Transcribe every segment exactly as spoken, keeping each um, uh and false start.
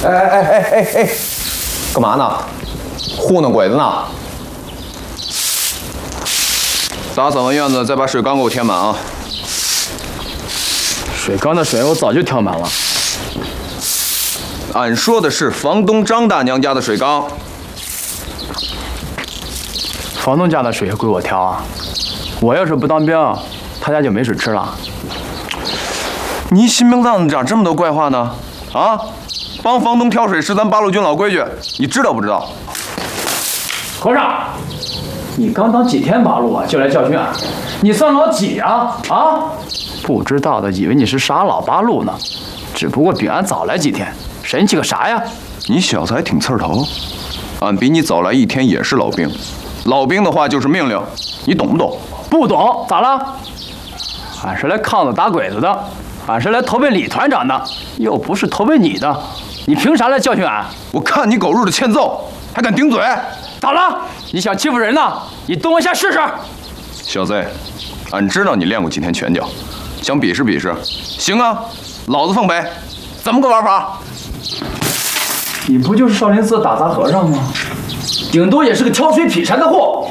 哎哎哎哎哎哎，干嘛呢？糊弄鬼子呢？打扫完院子，再把水缸给我填满啊！ 水缸的水我早就调满了。 俺说的是房东张大娘家的水缸。 房东家的水也归我挑啊！我要是不当兵，他家就没水吃了。 你心明脏子长这么多怪话呢？啊！帮房东挑水是咱八路军老规矩，你知道不知道？ 和尚，你刚当几天八路啊，就来教训俺？你算老几啊？啊！不知道的以为你是傻老八路呢，只不过比俺早来几天，神气个啥呀？ 你小子还挺刺儿头，俺比你早来一天也是老兵，老兵的话就是命令，你懂不懂？ 不懂，咋了？俺是来抗子打鬼子的，俺是来投奔李团长的，又不是投奔你的，你凭啥来教训俺？ 我看你狗日的欠揍，还敢顶嘴！ 咋了？你想欺负人呢？你动一下试试。 小子，俺知道你练过几天拳脚，想比试比试？行啊，老子奉陪。怎么个玩法？ 你不就是少林寺打杂和尚吗？顶多也是个挑水劈柴的货。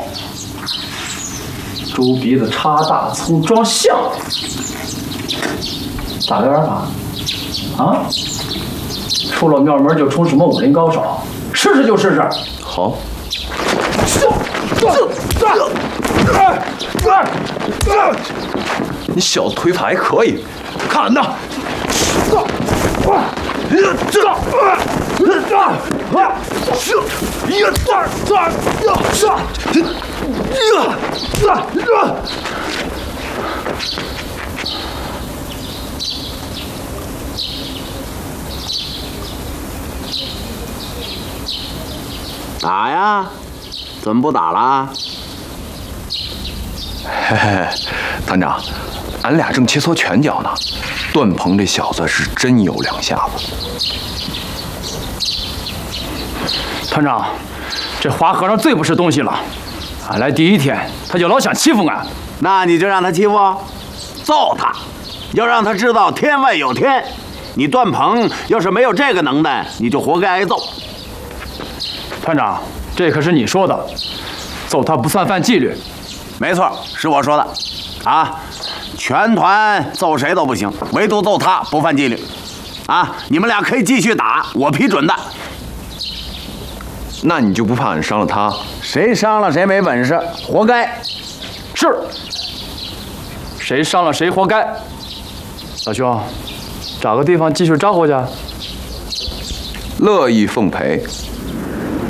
猪鼻子插大葱装象，咋个玩法？啊？出了庙门就冲什么武林高手？试试就试试。 好。你小子腿法还可以，看呢。 打呀？怎么不打了？ 嘿嘿，团长，俺俩正切磋拳脚呢。段鹏这小子是真有两下子。 团长，这花和尚最不是东西了。俺来第一天，他就老想欺负俺。 那你就让他欺负，揍他，要让他知道天外有天。你段鹏要是没有这个能耐，你就活该挨揍。 团长，这可是你说的，揍他不算犯纪律。 没错，是我说的。啊，全团揍谁都不行，唯独揍他不犯纪律。啊，你们俩可以继续打，我批准的。 那你就不怕俺伤了他？ 谁伤了谁没本事，活该。 是。谁伤了谁活该。老兄，找个地方继续招呼去。 乐意奉陪。